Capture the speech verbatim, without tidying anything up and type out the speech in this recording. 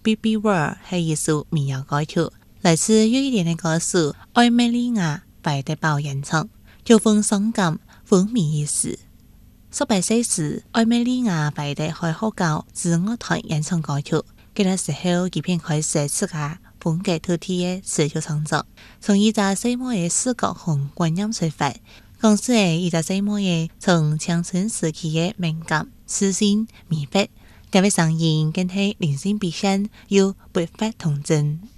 Baby World 係一首民謠歌曲，來自越南的歌手艾美莉亞白德寶演唱，就風傷感，風靡一時。十八歲時，艾美莉亞白德開學教自樂團演唱歌曲，嗰個時候佢便開始自家風格獨特的詞曲創作，從一隻細妹的視覺和觀念出發，講述係一隻細妹從青春時期的敏感、自信、迷惑，各位聲音更係靈性表現，又不乏童真。